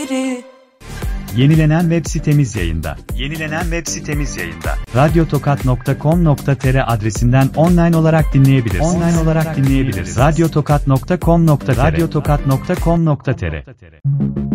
biri. Yenilenen web sitemiz yayında. Radyotokat.com.tr adresinden online olarak dinleyebiliriz. Radyotokat.com.tr